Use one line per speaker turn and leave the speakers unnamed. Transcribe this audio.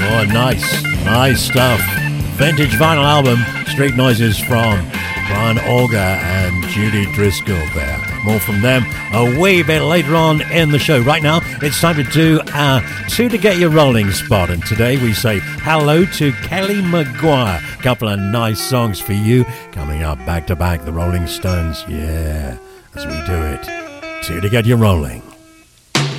Oh, nice stuff. Vintage vinyl album, Street Noises from Brian Auger and Judy Driscoll there. More from them a wee bit later on in the show. Right now, it's time to do our Two to Get Your Rolling spot. And today we say hello to Kelly Maguire. A couple of nice songs for you coming up back to back. The Rolling Stones, yeah, as we do it. Two to Get You Rolling.